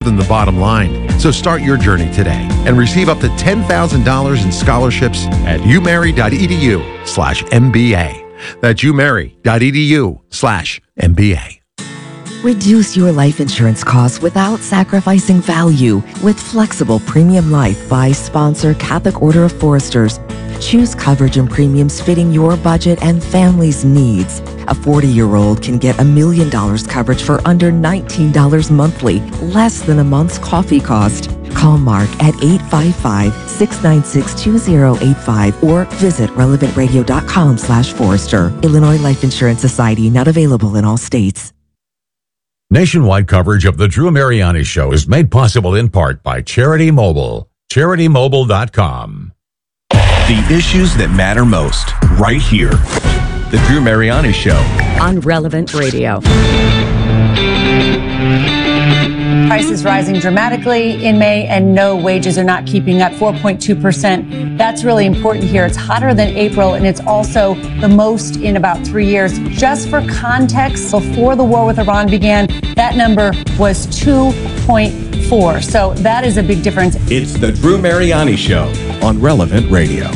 than the bottom line. So start your journey today and receive up to $10,000 in scholarships at umary.edu/MBA. That's umary.edu/MBA. Reduce your life insurance costs without sacrificing value with flexible Premium Life by sponsor Catholic Order of Foresters. Choose coverage and premiums fitting your budget and family's needs. A 40-year-old can get $1 million coverage for under $19 monthly, less than a month's coffee cost. Call Mark at 855-696-2085 or visit relevantradio.com/Forester. Illinois Life Insurance Society, not available in all states. Nationwide coverage of the Drew Mariani Show is made possible in part by Charity Mobile. CharityMobile.com. The issues that matter most, right here. The Drew Mariani Show. On Relevant Radio. Prices rising dramatically in May, and no, wages are not keeping up, 4.2%. That's really important here. It's hotter than April, and it's also the most in about 3 years. Just for context, before the war with Iran began, that number was 2.4. So that is a big difference. It's the Drew Mariani Show on Relevant Radio.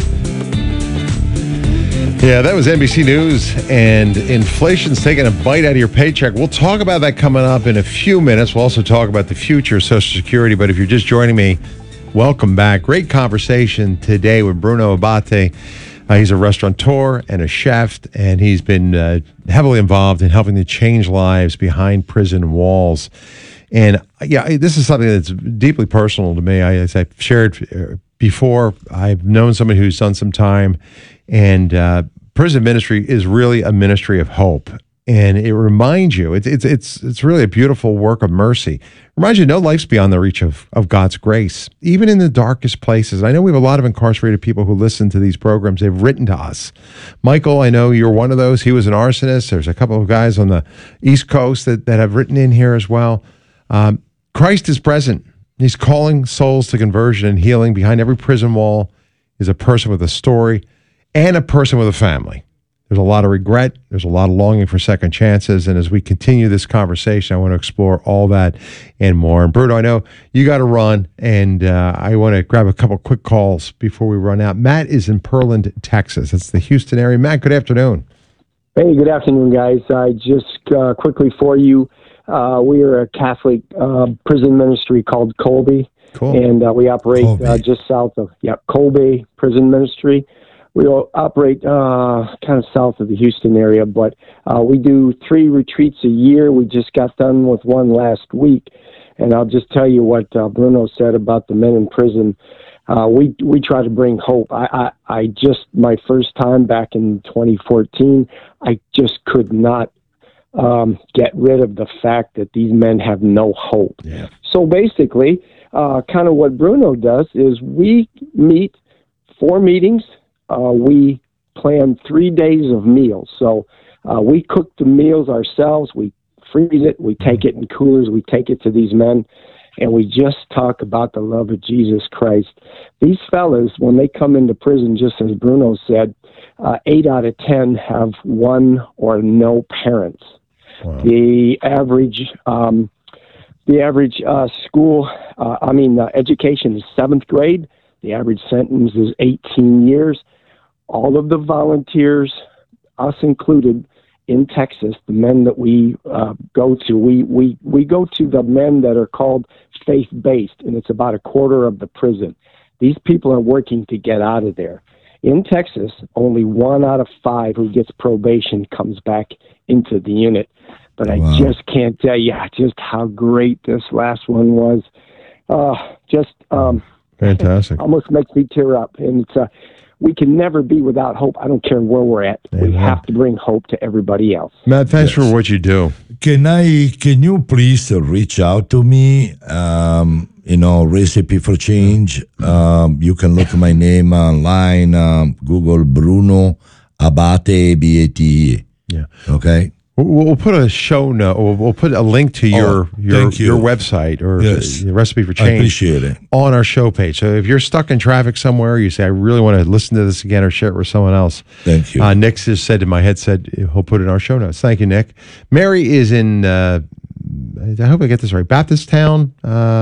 Yeah, that was NBC News, and inflation's taking a bite out of your paycheck. We'll talk about that coming up in a few minutes. We'll also talk about the future of Social Security, but if you're just joining me, welcome back. Great conversation today with Bruno Abate. He's a restaurateur and a chef, and he's been heavily involved in helping to change lives behind prison walls. And yeah, this is something that's deeply personal to me. As I've shared before, I've known somebody who's done some time, and prison ministry is really a ministry of hope. And it reminds you, it's really a beautiful work of mercy. It reminds you, no life's beyond the reach of God's grace, even in the darkest places. And I know we have a lot of incarcerated people who listen to these programs. They've written to us. Michael, I know you're one of those. He was an arsonist. There's a couple of guys on the East Coast that have written in here as well. Christ is present. He's calling souls to conversion and healing. Behind every prison wall is a person with a story and a person with a family. There's a lot of regret. There's a lot of longing for second chances. And as we continue this conversation, I want to explore all that and more. And Bruno, I know you got to run, and I want to grab a couple quick calls before we run out. Matt is in Pearland, Texas. That's the Houston area. Matt, good afternoon. Hey, good afternoon, guys. I just quickly for you, we are a Catholic prison ministry called Colby. Cool. And we operate just south of Colby Prison Ministry. We operate kind of south of the Houston area, but we do 3 retreats a year. We just got done with one last week, and I'll just tell you what Bruno said about the men in prison. We try to bring hope. I just, my first time back in 2014, I just could not get rid of the fact that these men have no hope. Yeah. So basically, kind of what Bruno does is we meet 4 meetings. We plan 3 days of meals. So we cook the meals ourselves. We freeze it. We take it in coolers. We take it to these men, and we just talk about the love of Jesus Christ. These fellas, when they come into prison, just as Bruno said, 8 out of 10 have one or no parents. Wow. The average education is 7th grade. The average sentence is 18 years. All of the volunteers, us included, in Texas, the men that we go to, we go to the men that are called faith-based, and it's about a quarter of the prison. These people are working to get out of there. In Texas, only 1 out of 5 who gets probation comes back into the unit. But I just can't tell you just how great this last one was. Fantastic. Almost makes me tear up. And it's we can never be without hope. I don't care where we're at. Amen. We have to bring hope to everybody else. Matt, thanks for what you do. Can you please reach out to me? Recipe for Change. You can look at my name online. Google Bruno Abate, Abate. Yeah. Okay. We'll put a show note. We'll put a link to your website or the Recipe for Change. I appreciate it. On our show page. So if you're stuck in traffic somewhere, you say, I really want to listen to this again or share it with someone else. Thank you. Nick just said in my headset, he'll put it in our show notes. Thank you, Nick. Mary is in, I hope I get this right, Baptist Town.